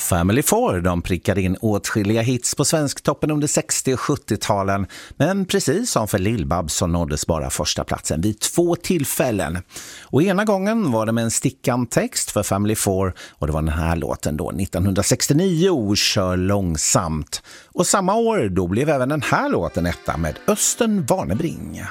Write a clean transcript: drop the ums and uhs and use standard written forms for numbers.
Family Four, de prickade in åtskilliga hits på Svensktoppen under 60- och 70-talen, men precis som för Lill-Babs så nåddes bara första platsen vid 2 tillfällen. Och ena gången var det med en stickad text för Family Four, och det var den här låten då, 1969, Kör långsamt. Och samma år då blev även den här låten etta med Östen Warnerbring.